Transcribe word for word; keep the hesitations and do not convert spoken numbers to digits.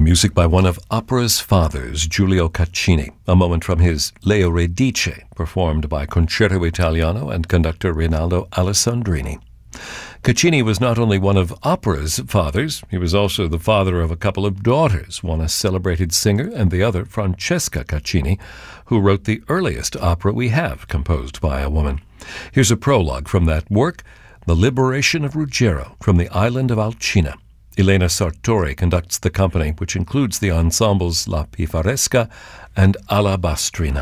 Music by one of opera's fathers, Giulio Caccini, a moment from his L'Euridice, performed by Concerto Italiano and conductor Rinaldo Alessandrini. Caccini was not only one of opera's fathers, he was also the father of a couple of daughters, one a celebrated singer and the other Francesca Caccini, who wrote the earliest opera we have composed by a woman. Here's a prologue from that work, The Liberation of Ruggiero, from the island of Alcina. Elena Sartori conducts the company, which includes the ensembles La Pifaresca and Alabastrina.